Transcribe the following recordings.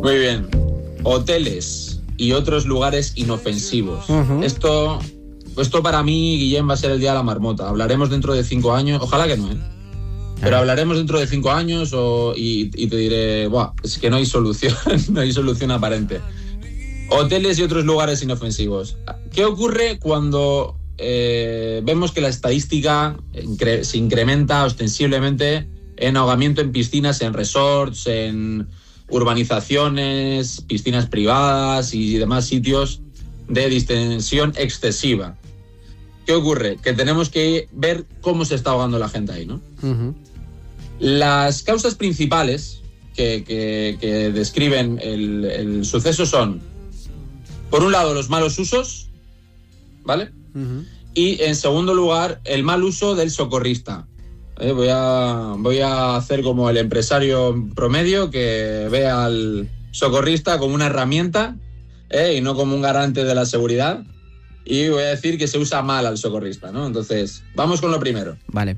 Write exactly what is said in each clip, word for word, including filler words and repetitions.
Muy bien. Hoteles y otros lugares inofensivos. Uh-huh. Esto, esto para mí, Guillem, va a ser el día de la marmota. Hablaremos dentro de cinco años. Ojalá que no, ¿eh? Pero hablaremos dentro de cinco años o, y, y te diré, buah, es que no hay solución, no hay solución aparente. Hoteles y otros lugares inofensivos. ¿Qué ocurre cuando eh, vemos que la estadística incre- se incrementa ostensiblemente en ahogamiento en piscinas, en resorts, en urbanizaciones, piscinas privadas y demás sitios de distensión excesiva? ¿Qué ocurre? Que tenemos que ver cómo se está ahogando la gente ahí, ¿no? Uh-huh. Las causas principales que, que, que describen el, el suceso son, por un lado, los malos usos, ¿vale? Uh-huh. Y, en segundo lugar, el mal uso del socorrista. Eh, voy a, voy a hacer como el empresario promedio que ve al socorrista como una herramienta eh, y no como un garante de la seguridad. Y voy a decir que se usa mal al socorrista, ¿no? Entonces, vamos con lo primero. Vale.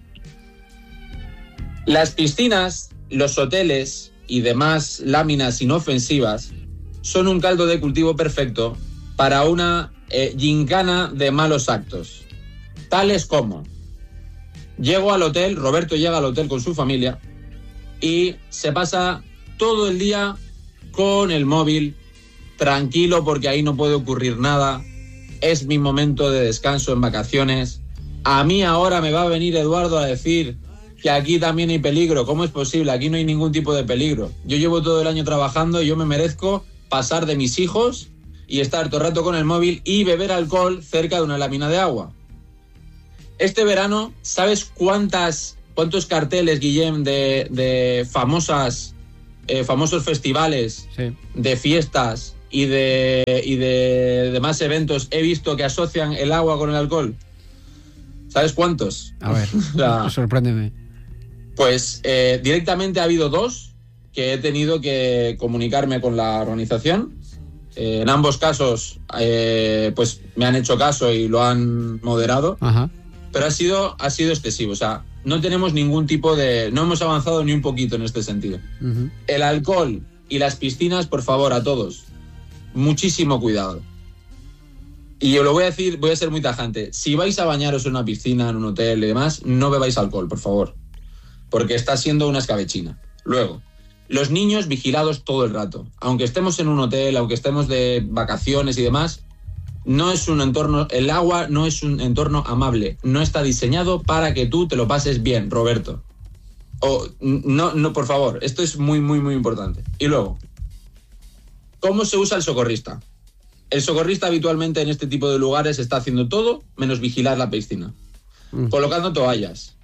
Las piscinas, los hoteles y demás láminas inofensivas son un caldo de cultivo perfecto para una eh, gincana de malos actos. Tales como, llego al hotel, Roberto llega al hotel con su familia y se pasa todo el día con el móvil, tranquilo porque ahí no puede ocurrir nada. Es mi momento de descanso en vacaciones. A mí ahora me va a venir Eduardo a decir que aquí también hay peligro. ¿Cómo es posible? Aquí no hay ningún tipo de peligro. Yo llevo todo el año trabajando y yo me merezco pasar de mis hijos y estar todo el rato con el móvil y beber alcohol cerca de una lámina de agua. Este verano, ¿sabes cuántas, cuántos carteles, Guillem, de, de famosas, eh, famosos festivales, sí, de fiestas y de, y de demás eventos he visto que asocian el agua con el alcohol? ¿Sabes cuántos? A ver, o sea, sorpréndeme. Pues eh, directamente ha habido dos que he tenido que comunicarme con la organización. Eh, en ambos casos, eh, pues me han hecho caso y lo han moderado. Ajá. Pero ha sido, ha sido excesivo. O sea, no tenemos ningún tipo de... No hemos avanzado ni un poquito en este sentido. Uh-huh. El alcohol y las piscinas, por favor, a todos, muchísimo cuidado. Y yo lo voy a decir, voy a ser muy tajante. Si vais a bañaros en una piscina, en un hotel y demás, no bebáis alcohol, por favor. Porque está siendo una escabechina. Luego, los niños vigilados todo el rato. Aunque estemos en un hotel, aunque estemos de vacaciones y demás, no es un entorno... El agua no es un entorno amable. No está diseñado para que tú te lo pases bien, Roberto. O, no, no, por favor. Esto es muy, muy, muy importante. Y luego, ¿cómo se usa el socorrista? El socorrista habitualmente en este tipo de lugares está haciendo todo menos vigilar la piscina. Mm. Colocando toallas.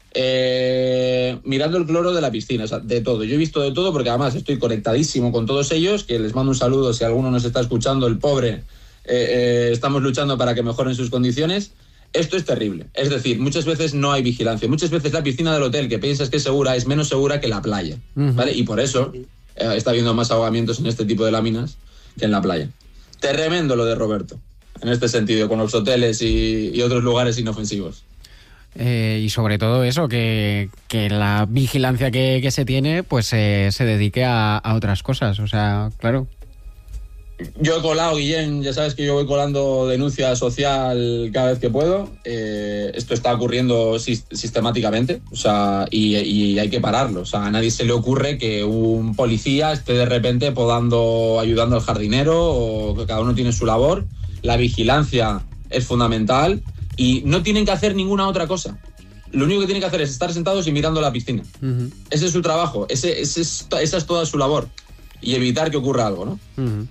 Eh, mirando el cloro de la piscina. O sea, de todo. Yo he visto de todo porque además estoy conectadísimo con todos ellos, que les mando un saludo si alguno nos está escuchando, el pobre. Eh, eh, estamos luchando para que mejoren sus condiciones. Esto es terrible. Es decir, muchas veces no hay vigilancia. Muchas veces la piscina del hotel que piensas que es segura es menos segura que la playa. Uh-huh. ¿Vale? Y por eso eh, está habiendo más ahogamientos en este tipo de láminas que en la playa. Tremendo lo de Roberto, en este sentido, con los hoteles y, y otros lugares inofensivos. Eh, y sobre todo eso, que, que la vigilancia que, que se tiene, pues eh, se dedique a, a otras cosas. O sea, claro. Yo he colado, Guillem, ya sabes que yo voy colando denuncia social cada vez que puedo. Eh, esto está ocurriendo sistemáticamente, o sea, y, y hay que pararlo. O sea, a nadie se le ocurre que un policía esté de repente podando, ayudando al jardinero, o que cada uno tiene su labor. La vigilancia es fundamental y no tienen que hacer ninguna otra cosa. Lo único que tienen que hacer es estar sentados y mirando la piscina. Uh-huh. Ese es su trabajo, ese, ese es, esa es toda su labor. Y evitar que ocurra algo, ¿no? Uh-huh.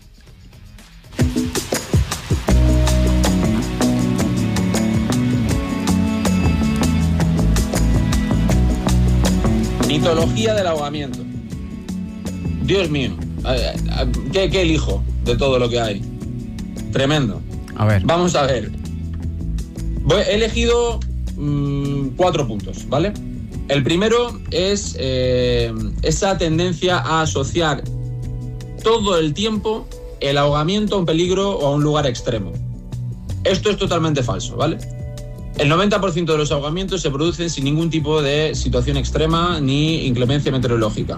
Mitología del ahogamiento. Dios mío, ¿qué, qué elijo de todo lo que hay? Tremendo. A ver. Vamos a ver. Voy, he elegido mmm, cuatro puntos, ¿vale? El primero es eh, esa tendencia a asociar todo el tiempo el ahogamiento a un peligro o a un lugar extremo. Esto es totalmente falso, ¿vale? El noventa por ciento de los ahogamientos se producen sin ningún tipo de situación extrema ni inclemencia meteorológica.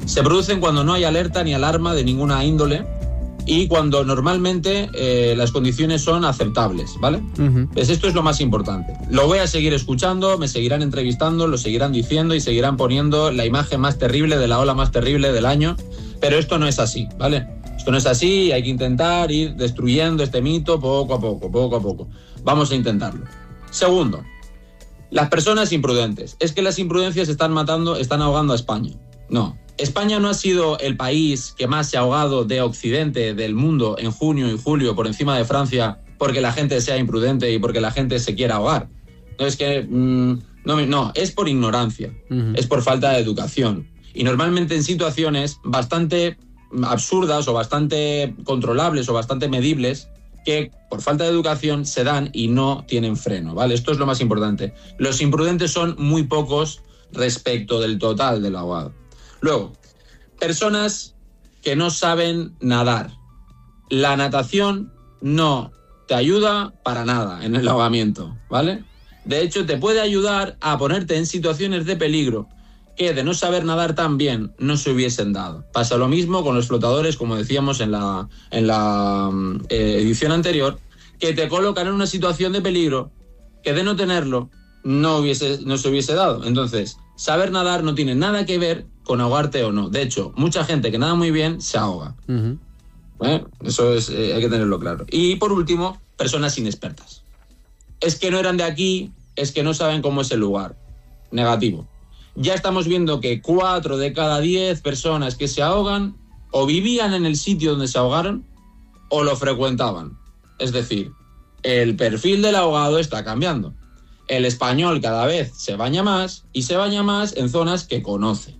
Se producen cuando no hay alerta ni alarma de ninguna índole y cuando normalmente eh, las condiciones son aceptables, ¿vale? Uh-huh. Pues esto es lo más importante. Lo voy a seguir escuchando, me seguirán entrevistando, lo seguirán diciendo y seguirán poniendo la imagen más terrible de la ola más terrible del año, pero esto no es así, ¿vale? Esto no es así y hay que intentar ir destruyendo este mito poco a poco, poco a poco. Vamos a intentarlo. Segundo, las personas imprudentes. Es que las imprudencias están matando, están ahogando a España. No. España no ha sido el país que más se ha ahogado de Occidente, del mundo, en junio y julio, por encima de Francia, porque la gente sea imprudente y porque la gente se quiera ahogar. No es que... Mmm, no, no, es por ignorancia, uh-huh. es por falta de educación. Y normalmente en situaciones bastante absurdas o bastante controlables o bastante medibles que por falta de educación se dan y no tienen freno, ¿vale? Esto es lo más importante. Los imprudentes son muy pocos respecto del total del ahogado. Luego, personas que no saben nadar. La natación no te ayuda para nada en el ahogamiento, ¿vale? De hecho, te puede ayudar a ponerte en situaciones de peligro que de no saber nadar tan bien no se hubiesen dado. Pasa lo mismo con los flotadores, como decíamos en la, en la eh, edición anterior, que te colocan en una situación de peligro que de no tenerlo no, hubiese, no se hubiese dado. Entonces, saber nadar no tiene nada que ver con ahogarte o no. De hecho, mucha gente que nada muy bien se ahoga. Uh-huh. ¿Eh? Eso es, eh, hay que tenerlo claro. Y por último, personas inexpertas. Es que no eran de aquí, es que no saben cómo es el lugar. Negativo. Ya estamos viendo que cuatro de cada diez personas que se ahogan o vivían en el sitio donde se ahogaron o lo frecuentaban. Es decir, el perfil del ahogado está cambiando. El español cada vez se baña más y se baña más en zonas que conoce.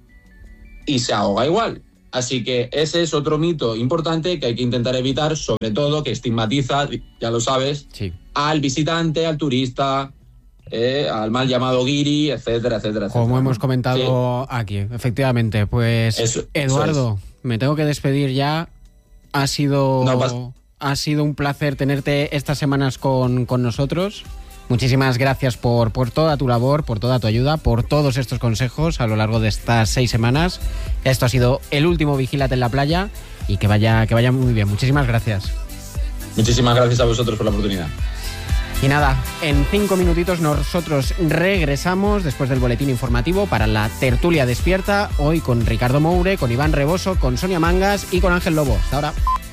Y se ahoga igual. Así que ese es otro mito importante que hay que intentar evitar, sobre todo que estigmatiza, ya lo sabes, sí. al visitante, al turista, eh, al mal llamado guiri, etcétera, etcétera, etcétera. Como hemos comentado sí. aquí, efectivamente. Pues eso, Eduardo, eso es. me tengo que despedir ya. Ha sido, no, ha sido un placer tenerte estas semanas con, con nosotros. Muchísimas gracias por, por toda tu labor, por toda tu ayuda, por todos estos consejos a lo largo de estas seis semanas. Esto ha sido el último Vigílate en la Playa y que vaya, que vaya muy bien. Muchísimas gracias. Muchísimas gracias a vosotros por la oportunidad. Y nada, en cinco minutitos nosotros regresamos después del boletín informativo para la tertulia despierta, hoy con Ricardo Moure, con Iván Reboso, con Sonia Mangas y con Ángel Lobo. Hasta ahora.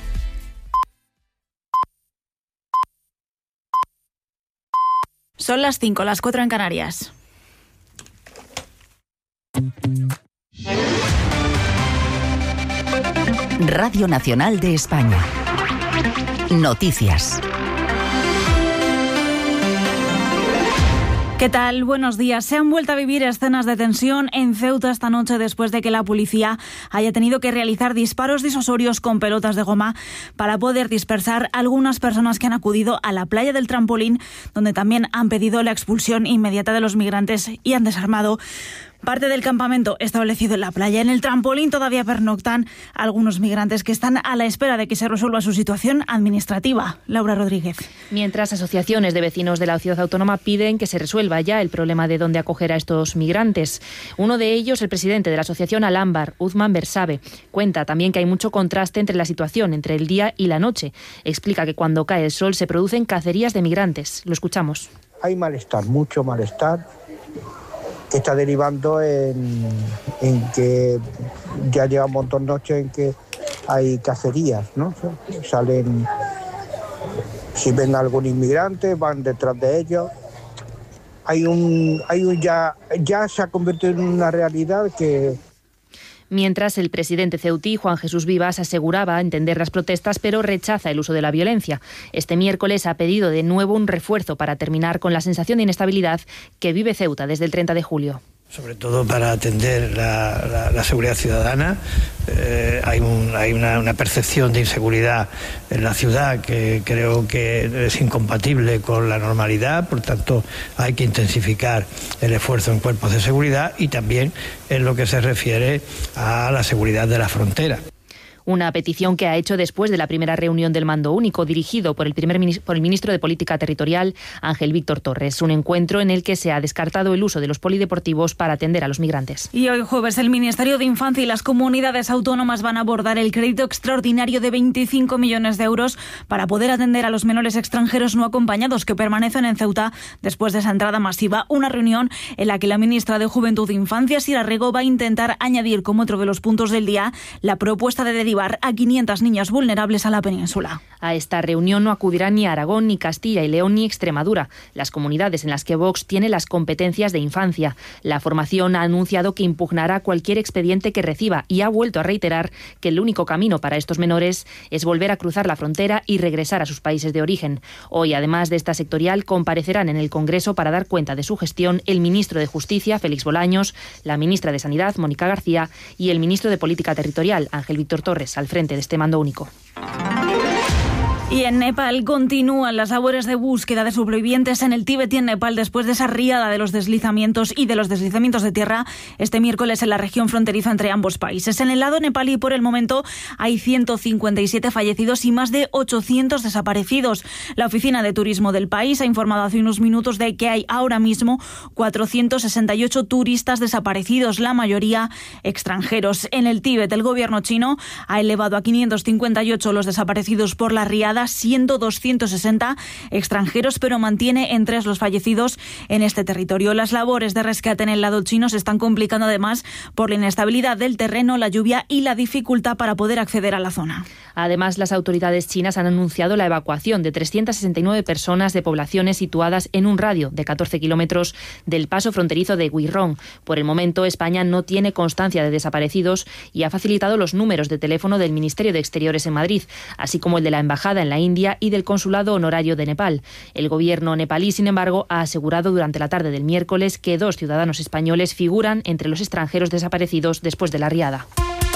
Son las cinco, las cuatro en Canarias. Radio Nacional de España. Noticias. ¿Qué tal? Buenos días. Se han vuelto a vivir escenas de tensión en Ceuta esta noche después de que la policía haya tenido que realizar disparos disuasorios con pelotas de goma para poder dispersar a algunas personas que han acudido a la playa del Trampolín, donde también han pedido la expulsión inmediata de los migrantes y han desarmado parte del campamento establecido en la playa. En el Trampolín todavía pernoctan algunos migrantes que están a la espera de que se resuelva su situación administrativa. Laura Rodríguez. Mientras asociaciones de vecinos de la ciudad autónoma piden que se resuelva ya el problema de dónde acoger a estos migrantes. Uno de ellos, el presidente de la asociación Alámbar, Uzman Bersabe, cuenta también que hay mucho contraste entre la situación, entre el día y la noche. Explica que cuando cae el sol se producen cacerías de migrantes. Lo escuchamos. Hay malestar, mucho malestar, que está derivando en, en que ya llevamos dos noches en que hay cacerías, ¿no? Salen, si ven algún inmigrante, van detrás de ellos. Hay un, hay un ya, ya se ha convertido en una realidad que... Mientras, el presidente ceutí, Juan Jesús Vivas, aseguraba entender las protestas, pero rechaza el uso de la violencia. Este miércoles ha pedido de nuevo un refuerzo para terminar con la sensación de inestabilidad que vive Ceuta desde el treinta de julio. Sobre todo para atender la, la, la seguridad ciudadana. Eh, hay un, hay una, una percepción de inseguridad en la ciudad que creo que es incompatible con la normalidad, por tanto hay que intensificar el esfuerzo en cuerpos de seguridad y también en lo que se refiere a la seguridad de la frontera. Una petición que ha hecho después de la primera reunión del Mando Único, dirigido por el, primer, por el ministro de Política Territorial, Ángel Víctor Torres. Un encuentro en el que se ha descartado el uso de los polideportivos para atender a los migrantes. Y hoy jueves el Ministerio de Infancia y las comunidades autónomas van a abordar el crédito extraordinario de veinticinco millones de euros para poder atender a los menores extranjeros no acompañados que permanecen en Ceuta después de esa entrada masiva. Una reunión en la que la ministra de Juventud e Infancia, Sira Rego, va a intentar añadir como otro de los puntos del día la propuesta de derivar a quinientas niñas vulnerables a la península. A esta reunión no acudirán ni Aragón, ni Castilla y León, ni Extremadura, las comunidades en las que Vox tiene las competencias de infancia. La formación ha anunciado que impugnará cualquier expediente que reciba y ha vuelto a reiterar que el único camino para estos menores es volver a cruzar la frontera y regresar a sus países de origen. Hoy, además de esta sectorial, comparecerán en el Congreso para dar cuenta de su gestión el ministro de Justicia, Félix Bolaños, la ministra de Sanidad, Mónica García, y el ministro de Política Territorial, Ángel Víctor Torres, al frente de este mando único. Y en Nepal continúan las labores de búsqueda de supervivientes en el Tíbet y en Nepal después de esa riada de los deslizamientos y de los deslizamientos de tierra este miércoles en la región fronteriza entre ambos países. En el lado nepalí, por el momento, hay ciento cincuenta y siete fallecidos y más de ochocientos desaparecidos. La Oficina de Turismo del país ha informado hace unos minutos de que hay ahora mismo cuatrocientos sesenta y ocho turistas desaparecidos, la mayoría extranjeros. En el Tíbet, el gobierno chino ha elevado a quinientos cincuenta y ocho los desaparecidos por la riada, siendo doscientos sesenta extranjeros, pero mantiene en tres los fallecidos en este territorio. Las labores de rescate en el lado chino se están complicando además por la inestabilidad del terreno, la lluvia y la dificultad para poder acceder a la zona. Además, las autoridades chinas han anunciado la evacuación de trescientas sesenta y nueve personas de poblaciones situadas en un radio de catorce kilómetros del paso fronterizo de Huirong. Por el momento, España no tiene constancia de desaparecidos y ha facilitado los números de teléfono del Ministerio de Exteriores en Madrid, así como el de la Embajada en la India y del Consulado Honorario de Nepal. El gobierno nepalí, sin embargo, ha asegurado durante la tarde del miércoles que dos ciudadanos españoles figuran entre los extranjeros desaparecidos después de la riada.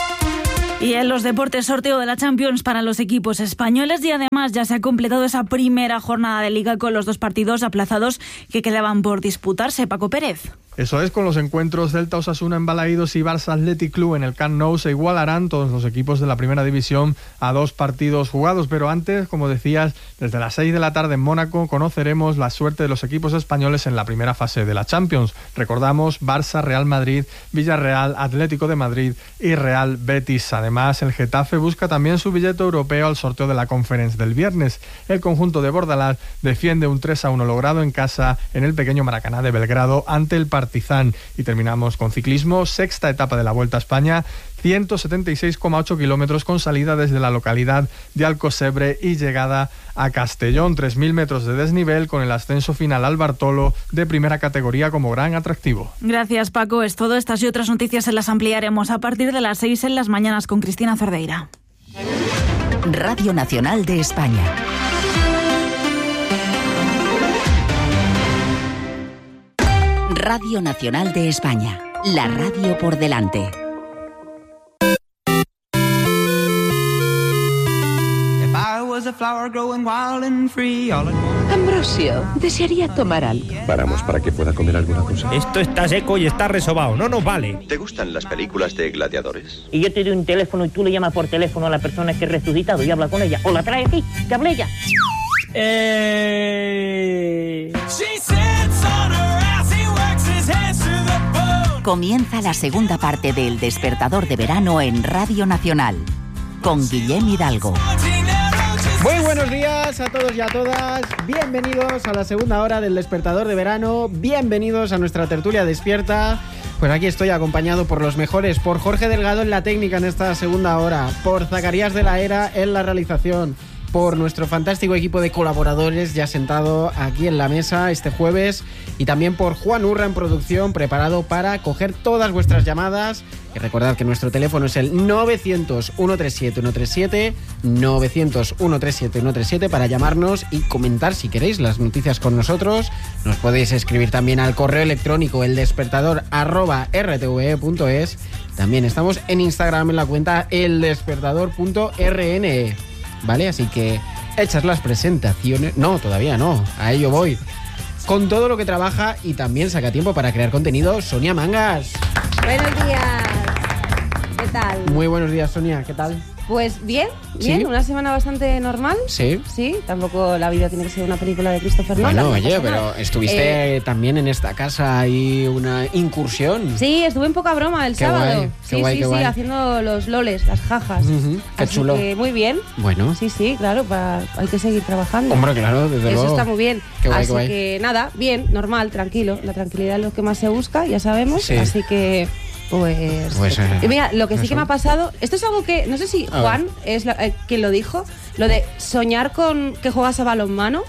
Y en los deportes, sorteo de la Champions para los equipos españoles y además ya se ha completado esa primera jornada de Liga con los dos partidos aplazados que quedaban por disputarse. Paco Pérez. Eso es, con los encuentros Celta Osasuna en Balaídos y Barça Athletic Club en el Camp Nou se igualarán todos los equipos de la primera división a dos partidos jugados, pero antes, como decías, desde las seis de la tarde en Mónaco conoceremos la suerte de los equipos españoles en la primera fase de la Champions. Recordamos Barça, Real Madrid, Villarreal, Atlético de Madrid y Real Betis. Además, el Getafe busca también su billete europeo al sorteo de la Conference del viernes. El conjunto de Bordalás defiende un tres a uno logrado en casa en el pequeño Maracaná de Belgrado ante el Partizan. Y terminamos con ciclismo, sexta etapa de la Vuelta a España, ciento setenta y seis coma ocho kilómetros con salida desde la localidad de Alcocebre y llegada a Castellón, tres mil metros de desnivel con el ascenso final al Bartolo de primera categoría como gran atractivo. Gracias, Paco. Es todo. Estas y otras noticias se las ampliaremos a partir de las seis en las mañanas con Cristina Cerdeira. Radio Nacional de España. Radio Nacional de España, la radio por delante. Ambrosio, desearía tomar algo. Paramos para que pueda comer alguna cosa. Esto está seco y está resobado, no nos vale. ¿Te gustan las películas de gladiadores? Y yo te doy un teléfono y tú le llamas por teléfono a la persona que es resucitado y habla con ella. O la trae aquí, que hable ella. Eh... Comienza la segunda parte del Despertador de Verano en Radio Nacional, con Guillem Hidalgo. Muy buenos días a todos y a todas. Bienvenidos a la segunda hora del Despertador de Verano. Bienvenidos a nuestra tertulia despierta. Pues aquí estoy acompañado por los mejores, por Jorge Delgado en la técnica en esta segunda hora, por Zacarías de la Era en la realización, por nuestro fantástico equipo de colaboradores ya sentado aquí en la mesa este jueves y también por Juan Urra en producción, preparado para coger todas vuestras llamadas. Y recordad que nuestro teléfono es el novecientos, ciento treinta y siete, ciento treinta y siete, novecientos, ciento treinta y siete, ciento treinta y siete para llamarnos y comentar si queréis las noticias con nosotros. Nos podéis escribir también al correo electrónico eldespertador arroba rtve.es. También estamos en Instagram en la cuenta eldespertador punto rne. ¿Vale? Así que hechas las presentaciones... No, todavía no, a ello voy. Con todo lo que trabaja y también saca tiempo para crear contenido, Sonia Mangas. Buenos días. ¿Qué tal? Muy buenos días, Sonia, ¿qué tal? Pues bien, bien, ¿Sí? Una semana bastante normal. Sí. Sí, tampoco la vida tiene que ser una película de Christopher Nolan. Bueno, no oye, pasa pero nada. estuviste Eh, también en esta casa y una incursión. Sí, estuve en poca broma el Qué sábado. guay, qué sí, guay, sí, qué sí, guay. haciendo los loles, las jajas. Ujú, qué Así chulo. que muy bien. Bueno. Sí, sí, claro, para, hay que seguir trabajando. Hombre, claro, desde Eso luego. está muy bien. Qué guay, así qué guay. que nada, bien, normal, tranquilo. La tranquilidad es lo que más se busca, ya sabemos. Sí. Así que, pues. Pues, eh, y mira, lo que sí eso. que me ha pasado, esto es algo que, no sé si A Juan es la- eh, quien lo dijo, lo de soñar con que juegas a balonmano.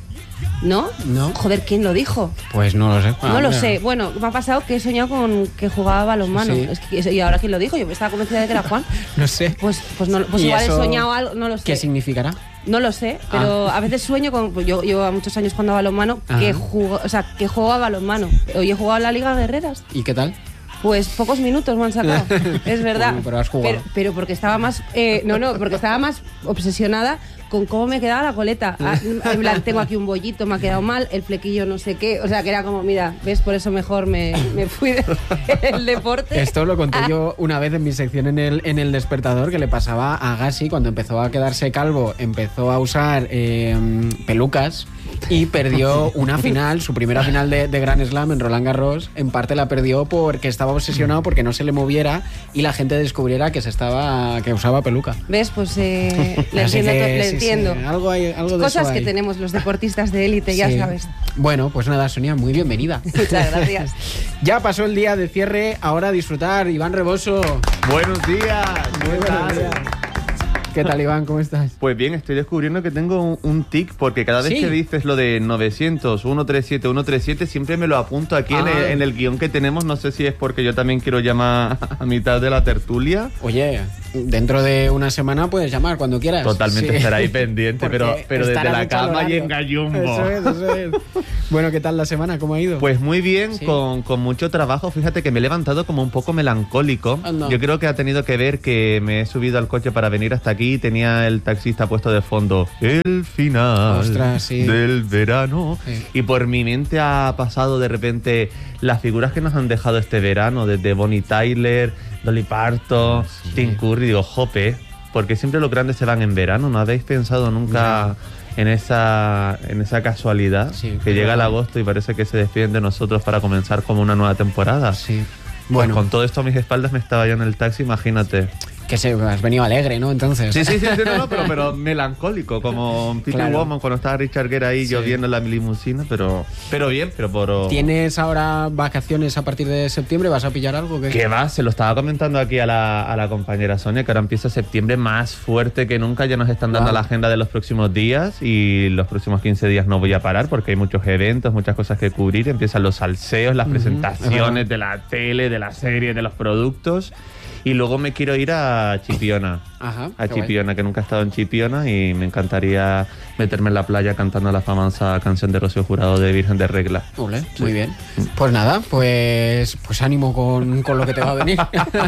¿No? No. Joder, ¿quién lo dijo? Pues no lo sé. No Ah, lo mira. sé. Bueno, me ha pasado que he soñado con que jugaba balonmano. Sí. Es que, eso- ¿y ahora quién lo dijo? Yo estaba convencida de que era Juan. No sé. Pues, pues, no, pues ¿Y igual he eso soñado algo, no lo sé. ¿Qué significará? No lo sé, pero a veces sueño con. Pues yo llevo muchos años jugando a balonmano, que Ajá. jugo, o sea, que juego a balonmano. Hoy he jugado en la Liga Guerreras. ¿Y qué tal? Pues pocos minutos me han sacado, es verdad. Bueno, pero has jugado. Pero, pero porque estaba más. eh, no, no, porque estaba más obsesionada con cómo me quedaba la coleta. Ah, en plan, tengo aquí un bollito, me ha quedado mal, el flequillo no sé qué. O sea, que era como, mira, ves, por eso mejor me, me fui del deporte. Esto lo conté yo una vez en mi sección en el, en el Despertador, que le pasaba a Gassi cuando empezó a quedarse calvo, empezó a usar eh, pelucas y perdió una final, su primera final de, de Grand Slam en Roland Garros. En parte la perdió porque estaba obsesionado porque no se le moviera y la gente descubriera que se estaba que usaba peluca. ¿Ves? Pues eh, le Así entiendo. que, to- le sí, sí, entiendo. algo hay, algo de Cosas eso que hay. tenemos los deportistas de élite, ya Sí. sabes. Bueno, pues nada, Sonia, muy bienvenida. Muchas gracias. Ya pasó el día de cierre, ahora a disfrutar. Iván Reboso. Buenos días. Muy buenos días. ¿Qué tal, Iván? ¿Cómo estás? Pues bien, estoy descubriendo que tengo un, un tic, porque cada vez Sí. que dices lo de novecientos, ciento treinta y siete, ciento treinta y siete, siempre me lo apunto aquí en, Ah. el, en el guión que tenemos. No sé si es porque yo también quiero llamar a mitad de la tertulia. Oye, dentro de una semana puedes llamar cuando quieras. Totalmente Sí. estará ahí pendiente, Porque pero, pero desde estarás la hecho al cama y horario. en gallumbo. Eso es, eso es. Bueno, ¿qué tal la semana? ¿Cómo ha ido? Pues muy bien, Sí. con, con mucho trabajo. Fíjate que me he levantado como un poco melancólico. Anda. Yo creo que ha tenido que ver que me he subido al coche para venir hasta aquí y tenía el taxista puesto de fondo el final Ostras, sí. del verano. Sí. Y por mi mente ha pasado de repente las figuras que nos han dejado este verano, desde Bonnie Tyler, Dolly Parton, Sí. Tim Curry. Digo, jope, porque siempre los grandes se van en verano. ¿No habéis pensado nunca en esa, en esa casualidad? Sí, que llega el claro. agosto y parece que se despiden de nosotros para comenzar como una nueva temporada. Sí. Pues Bueno, con todo esto a mis espaldas me estaba yo en el taxi, imagínate. que se, has venido alegre, ¿no? Entonces. Sí, sí, sí, sí, no, no, pero, pero melancólico, como Peter Claro. Woman cuando estaba Richard Gere ahí Sí. lloviendo en la limusina, pero, pero bien, pero por... ¿Tienes ahora vacaciones a partir de septiembre? ¿Vas a pillar algo? ¿Qué? ¿Qué va? Se lo estaba comentando aquí a la, a la compañera Sonia, que ahora empieza septiembre más fuerte que nunca. Ya nos están dando Wow. la agenda de los próximos días y los próximos quince días no voy a parar porque hay muchos eventos, muchas cosas que cubrir. Empiezan los salseos, las Ujú, es presentaciones verdad. de la tele, de la serie, de los productos. Y luego me quiero ir a Chipiona. Ajá. A qué guay. Chipiona, que nunca he estado en Chipiona y me encantaría meterme en la playa cantando la famosa canción de Rocío Jurado de Virgen de Regla. Ole, Sí. muy bien. Pues nada, pues, pues ánimo con, con lo que te va a venir.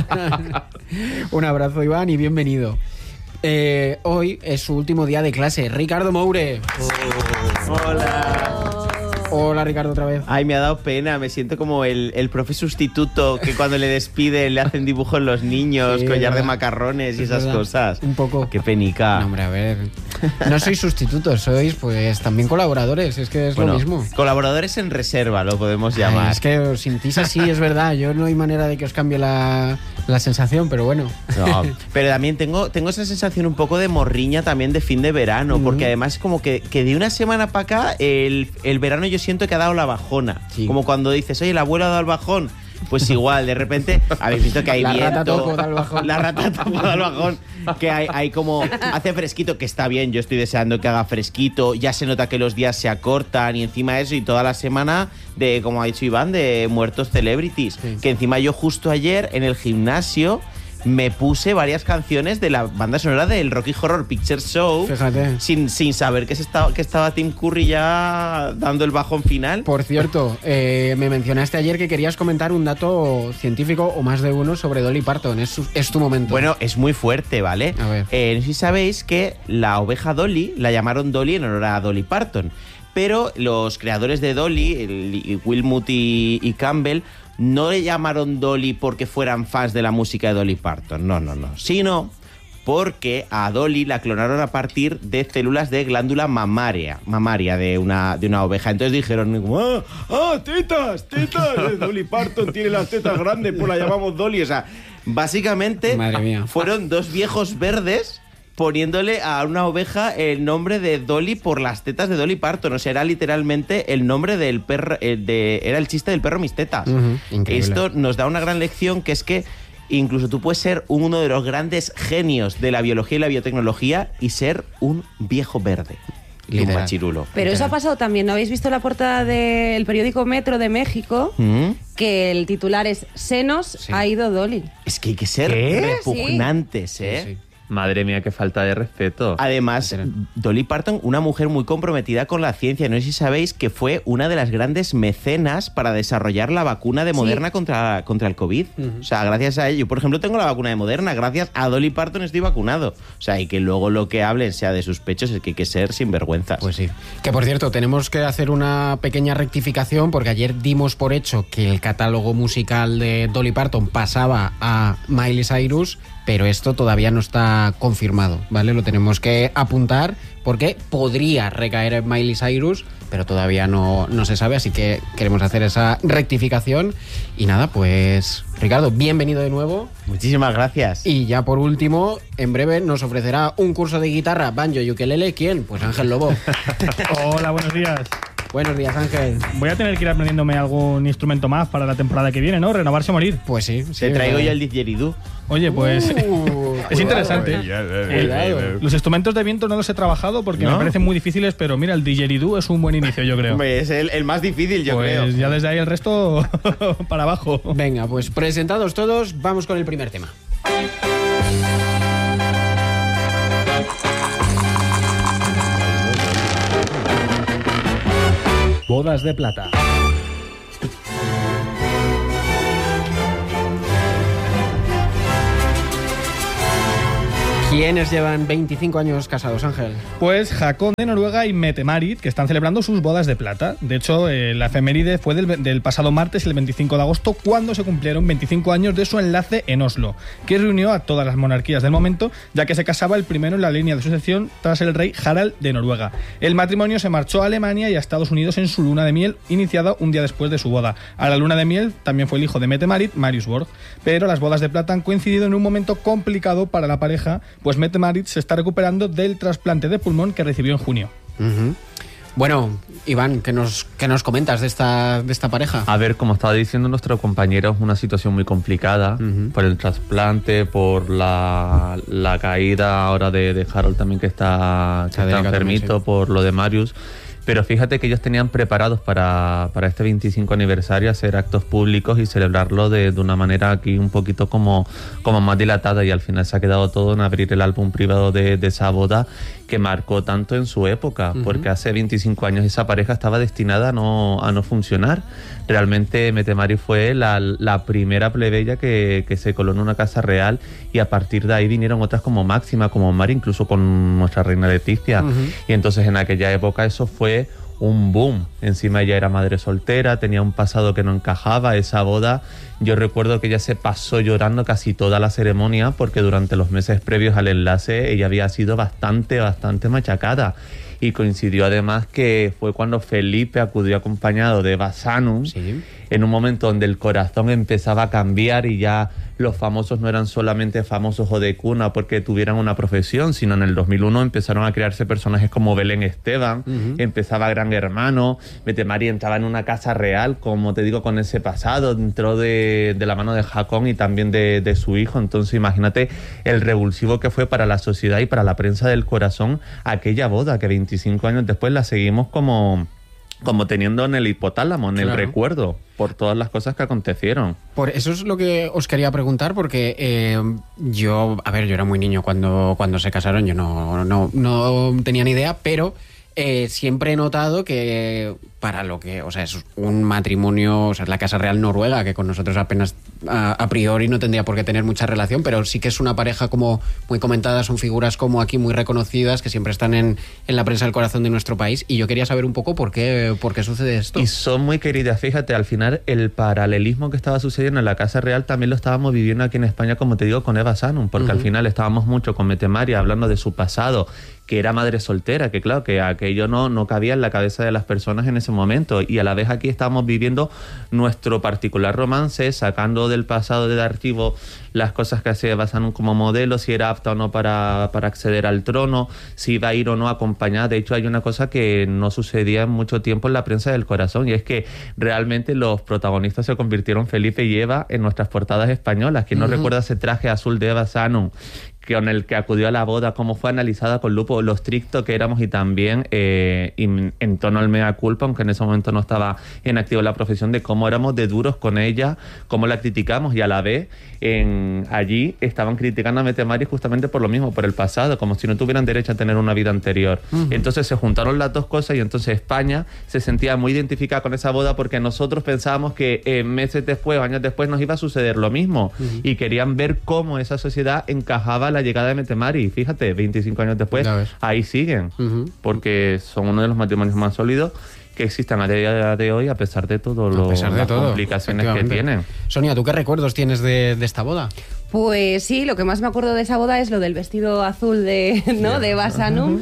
Un abrazo, Iván, y bienvenido. Eh, hoy es su último día de clase. Ricardo Moure. Hola. Hola, Ricardo, otra vez. Ay, me ha dado pena, me siento como el, el profe sustituto que cuando le despiden le hacen dibujos los niños, Sí, collar de verdad. macarrones y Es esas verdad. cosas. Un poco. Qué penica. No, hombre, a ver. No sois sustitutos, sois pues también colaboradores, es que es Bueno, lo mismo. colaboradores en reserva, lo podemos Ay, llamar. es que os sintís así, es verdad. Yo no hay manera de que os cambie la, la sensación, pero bueno. No, pero también tengo, tengo esa sensación un poco de morriña también de fin de verano, Ujú. porque además como que, que de una semana para acá el, el verano yo siento que ha dado la bajona. Sí. Como cuando dices, oye, el abuelo ha dado el bajón. Pues igual, de repente, habéis visto que hay La viento. rata topo da el bajón. La rata topo da el bajón. Que hay, hay como, hace fresquito, que está bien, yo estoy deseando que haga fresquito, ya se nota que los días se acortan y encima de eso y toda la semana de, como ha dicho Iván, de muertos celebrities. Sí. Que encima yo justo ayer en el gimnasio me puse varias canciones de la banda sonora del Rocky Horror Picture Show. Fíjate. Sin, sin saber que, se estaba, que estaba Tim Curry ya dando el bajón final. Por cierto, eh, me mencionaste ayer que querías comentar un dato científico o más de uno sobre Dolly Parton. Es, su- es tu momento. Bueno, es muy fuerte, ¿vale? A ver. Eh, no sé si sabéis que la oveja Dolly la llamaron Dolly en honor a Dolly Parton. Pero los creadores de Dolly, el- Wilmut y, y Campbell, no le llamaron Dolly porque fueran fans de la música de Dolly Parton. No, no, no. Sino porque a Dolly la clonaron a partir de células de glándula mamaria, mamaria de una, de una oveja. Entonces dijeron, ¡ah, ah tetas, tetas! Dolly Parton tiene las tetas grandes, pues la llamamos Dolly. O sea, básicamente fueron dos viejos verdes poniéndole a una oveja el nombre de Dolly por las tetas de Dolly Parton. O sea, era literalmente el nombre del perro, eh, de, era el chiste del perro mis tetas. Uh-huh, Esto nos da una gran lección, que es que incluso tú puedes ser uno de los grandes genios de la biología y la biotecnología y ser un viejo verde. Y un machirulo. Pero eso ha pasado también, ¿no habéis visto la portada del periódico Metro de México? ¿Mm? Que el titular es Senos, sí. ha ido Dolly. Es que hay que ser ¿Qué? repugnantes, ¿eh? Sí, sí. Madre mía, qué falta de respeto. Además, Dolly Parton, una mujer muy comprometida con la ciencia. No sé si sabéis que fue una de las grandes mecenas para desarrollar la vacuna de Moderna sí. contra, contra el COVID. Uh-huh. O sea, gracias a ello. Yo, por ejemplo, tengo la vacuna de Moderna. Gracias a Dolly Parton estoy vacunado. O sea, y que luego lo que hablen sea de sus pechos, es que hay que ser sinvergüenzas. Pues sí. Que, por cierto, tenemos que hacer una pequeña rectificación, porque ayer dimos por hecho que el catálogo musical de Dolly Parton pasaba a Miley Cyrus, pero esto todavía no está confirmado, ¿vale? Lo tenemos que apuntar porque podría recaer en Miley Cyrus, pero todavía no, no se sabe, así que queremos hacer esa rectificación. Y nada, pues Ricardo, bienvenido de nuevo. Muchísimas gracias. Y ya por último, en breve nos ofrecerá un curso de guitarra, banjo y ukelele. ¿Quién? Pues Ángel Lobo. Hola, buenos días. Buenos días, Ángel. Voy a tener que ir aprendiéndome algún instrumento más para la temporada que viene, ¿no? Renovarse o morir. Pues sí. sí Te traigo ya el didgeridoo. Oye, pues uh, es interesante. Cuidado. Eh, los instrumentos de viento no los he trabajado porque ¿no? me parecen muy difíciles, pero mira, el didgeridoo es un buen inicio, yo creo. Es el, el más difícil, yo pues creo. Pues ya desde ahí el resto para abajo. Venga, pues presentados todos, vamos con el primer tema. Bodas de plata. ¿Quiénes llevan veinticinco años casados, Ángel? Pues Hakon de Noruega y Mette-Marit, que están celebrando sus bodas de plata. De hecho, eh, la efeméride fue del, del pasado martes, el veinticinco de agosto, cuando se cumplieron veinticinco años de su enlace en Oslo, que reunió a todas las monarquías del momento, ya que se casaba el primero en la línea de sucesión tras el rey Harald de Noruega. El matrimonio se marchó a Alemania y a Estados Unidos en su luna de miel, iniciada un día después de su boda. A la luna de miel también fue el hijo de Mette-Marit, Marius Borg. Pero las bodas de plata han coincidido en un momento complicado para la pareja, pues Mette-Marit se está recuperando del trasplante de pulmón que recibió en junio. Uh-huh. Bueno, Iván, ¿qué nos, qué nos comentas de esta, de esta pareja? A ver, como estaba diciendo nuestro compañero, es una situación muy complicada uh-huh. por el trasplante, por la, la caída ahora de, de Harold también, que está, que está enfermito, también, sí. por lo de Marius. Pero fíjate que ellos tenían preparados para, para este veinticinco aniversario hacer actos públicos y celebrarlo de, de una manera aquí un poquito como, como más dilatada, y al final se ha quedado todo en abrir el álbum privado de, de esa boda que marcó tanto en su época, uh-huh. porque hace veinticinco años esa pareja estaba destinada a no, a no funcionar. Realmente Mette-Marit fue la, la primera plebeya que, que se coló en una casa real, y a partir de ahí vinieron otras como Máxima, como Mari, incluso con nuestra reina Leticia. Uh-huh. Y entonces en aquella época eso fue un boom. Encima ella era madre soltera, tenía un pasado que no encajaba. Esa boda, yo recuerdo que ella se pasó llorando casi toda la ceremonia, porque durante los meses previos al enlace ella había sido bastante, bastante machacada. Y coincidió además que fue cuando Felipe acudió acompañado de Basanum, sí. en un momento donde el corazón empezaba a cambiar y ya los famosos no eran solamente famosos o de cuna porque tuvieran una profesión, sino en el dos mil uno empezaron a crearse personajes como Belén Esteban, uh-huh. empezaba Gran Hermano, Mette-Marit entraba en una casa real, como te digo, con ese pasado, entró de, de la mano de Hakon y también de, de su hijo. Entonces imagínate el revulsivo que fue para la sociedad y para la prensa del corazón aquella boda, que veinticinco años después la seguimos como... como teniendo en el hipotálamo, en claro. el recuerdo, por todas las cosas que acontecieron. Por eso es lo que os quería preguntar, porque eh, yo, a ver, yo era muy niño cuando, cuando se casaron, yo no, no, no tenía ni idea, pero eh, siempre he notado que para lo que, o sea, es un matrimonio, o sea, es la Casa Real noruega, que con nosotros apenas a, a priori no tendría por qué tener mucha relación, pero sí que es una pareja como muy comentada, son figuras como aquí muy reconocidas, que siempre están en, en la prensa del corazón de nuestro país, y yo quería saber un poco por qué, por qué sucede esto. Y son muy queridas, fíjate, al final el paralelismo que estaba sucediendo en la Casa Real también lo estábamos viviendo aquí en España, como te digo, con Eva Sanum, porque uh-huh. al final estábamos mucho con Mette Marit hablando de su pasado, que era madre soltera, que claro, que aquello no, no cabía en la cabeza de las personas en ese momento, y a la vez aquí estábamos viviendo nuestro particular romance, sacando del pasado del archivo las cosas que hacía Eva Sanum como modelo, si era apta o no para, para acceder al trono, si iba a ir o no acompañada. De hecho, hay una cosa que no sucedía en mucho tiempo en la prensa del corazón, y es que realmente los protagonistas se convirtieron, Felipe y Eva, en nuestras portadas españolas. ¿Quién no uh-huh. recuerda ese traje azul de Eva Sanum, con el que acudió a la boda, cómo fue analizada con lupo, lo estricto que éramos, y también eh, en, en tono al mea culpa, aunque en ese momento no estaba en activo la profesión, de cómo éramos de duros con ella, cómo la criticamos, y a la vez en, allí estaban criticando a Mette Marit justamente por lo mismo, por el pasado, como si no tuvieran derecho a tener una vida anterior. Uh-huh. Entonces se juntaron las dos cosas, y entonces España se sentía muy identificada con esa boda, porque nosotros pensábamos que eh, meses después o años después nos iba a suceder lo mismo, uh-huh. y querían ver cómo esa sociedad encajaba la llegada de Mette Marit. Fíjate, veinticinco años después, ahí siguen, uh-huh. porque son uno de los matrimonios más sólidos que existen a día de hoy, a pesar de todo lo, las todo, complicaciones que tienen. Sonia, ¿tú qué recuerdos tienes de, de esta boda? Pues sí, lo que más me acuerdo de esa boda es lo del vestido azul de, ¿no? de Eva Sanum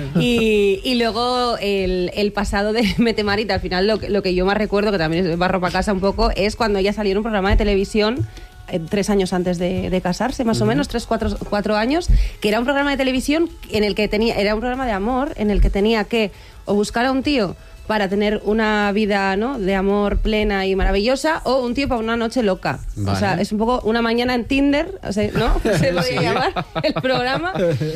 y, y luego el, el pasado de Mette Marit. Al final lo, lo que yo más recuerdo, que también es barro para casa un poco, es cuando ella salió en un programa de televisión tres años antes de, de casarse, más uh-huh. o menos, tres, cuatro, cuatro años, que era un programa de televisión en el que tenía, era un programa de amor en el que tenía que o buscar a un tío para tener una vida, ¿no?, de amor plena y maravillosa, o un tío para una noche loca. Vale. O sea, es un poco una mañana en Tinder, o sea, ¿no? Se puede ¿Sí? llamar el programa.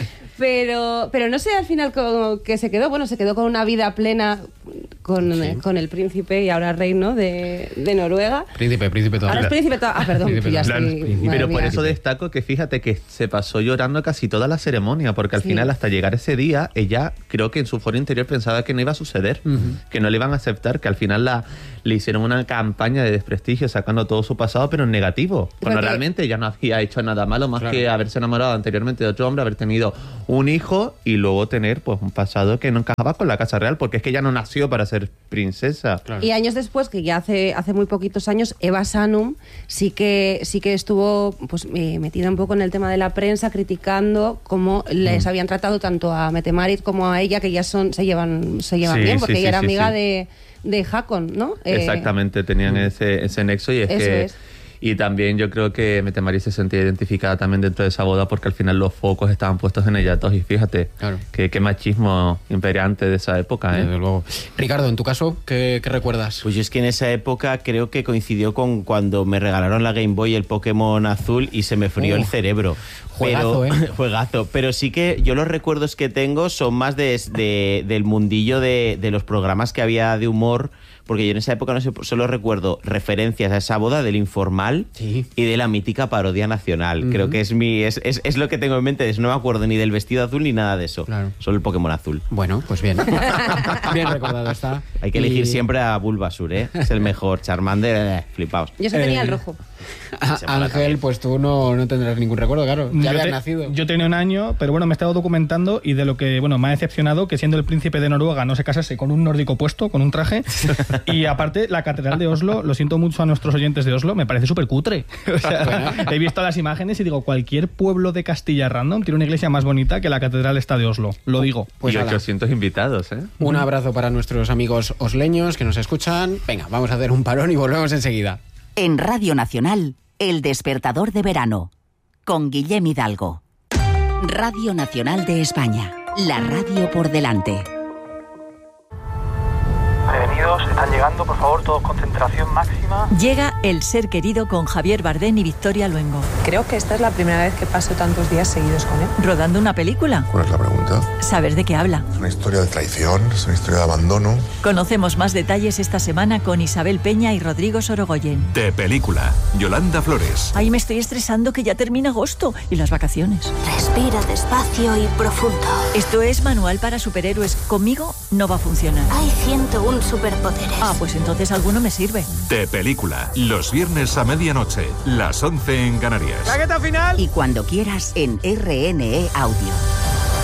Pero, pero no sé al final cómo que se quedó. Bueno, se quedó con una vida plena con, sí. eh, con el príncipe y ahora rey, ¿no?, de, de Noruega. Príncipe, príncipe todavía. Ahora es príncipe todavía. Ah, perdón, príncipe, ya estoy, pero por eso destaco que fíjate que se pasó llorando casi toda la ceremonia, porque al sí. final, hasta llegar ese día, ella creo que en su foro interior pensaba que no iba a suceder, uh-huh. que no le iban a aceptar, que al final la, le hicieron una campaña de desprestigio sacando todo su pasado, pero en negativo. Cuando porque realmente ella no había hecho nada malo, más claro. que haberse enamorado anteriormente de otro hombre, haber tenido un hijo y luego tener pues un pasado que no encajaba con la Casa Real, porque es que ella no nació para ser princesa. Claro. Y años después, que ya hace hace muy poquitos años, Eva Sanum sí que sí que estuvo pues eh, metida un poco en el tema de la prensa, criticando cómo mm. les habían tratado tanto a Mette Marit como a ella, que ya son se llevan se llevan sí, bien, porque sí, ella sí, era sí, amiga sí. de de Hakon, ¿no? Exactamente, eh, tenían mm. ese ese nexo, y es Eso que es. Y también yo creo que Mette Marit se sentía identificada también dentro de esa boda, porque al final los focos estaban puestos en ella dos, y fíjate, claro. que qué machismo imperante de esa época, ¿eh? Desde luego. Ricardo, en tu caso, ¿qué, qué recuerdas? Pues yo es que en esa época creo que coincidió con cuando me regalaron la Game Boy, el Pokémon azul, y se me frío uh, el cerebro. Juegazo, pero, ¿eh? Juegazo. Pero sí que yo los recuerdos que tengo son más de, de, del mundillo de, de los programas que había de humor, porque yo en esa época no sé, solo recuerdo referencias a esa boda del Informal sí. y de la mítica parodia nacional. Uh-huh. Creo que es mi es, es, es lo que tengo en mente. No me acuerdo ni del vestido azul ni nada de eso. Claro. Solo el Pokémon azul. Bueno, pues bien. Bien recordado está. Hay que elegir y... siempre a Bulbasur, ¿eh? Es el mejor. Charmander, eh, flipaos. Yo se tenía eh... el rojo. Ángel, pues tú no, no tendrás ningún recuerdo, claro. Ya habías nacido. Yo tenía un año, pero bueno, me he estado documentando, y de lo que bueno me ha decepcionado que siendo el príncipe de Noruega no se casase con un nórdico puesto, con un traje. Y aparte, la catedral de Oslo, lo siento mucho a nuestros oyentes de Oslo, me parece súper cutre. O sea, bueno. He visto las imágenes y digo, cualquier pueblo de Castilla random tiene una iglesia más bonita que la catedral esta de Oslo. Lo digo. Pues y ochocientos invitados, ¿eh? Un abrazo para nuestros amigos osleños que nos escuchan. Venga, vamos a hacer un parón y volvemos enseguida. En Radio Nacional, El Despertador de Verano, con Guillem Hidalgo. Radio Nacional de España, la radio por delante. Prevenidos, están llegando, por favor, todos concentración máxima. Llega El Ser Querido con Javier Bardem y Victoria Luengo. Creo que esta es la primera vez que paso tantos días seguidos con él. ¿Rodando una película? ¿Cuál es la pregunta? ¿Sabes de qué habla? Es una historia de traición, es una historia de abandono. Conocemos más detalles esta semana con Isabel Peña y Rodrigo Sorogoyen. De película, Yolanda Flores. Ay, me estoy estresando que ya termina agosto y las vacaciones. Respira despacio y profundo. Esto es Manual para Superhéroes. Conmigo no va a funcionar. Hay ciento uno superpoderes superpoderes. Ah, pues entonces alguno me sirve. De película, los viernes a medianoche, las once en Canarias. ¡Claqueta final! Y cuando quieras en R N E Audio.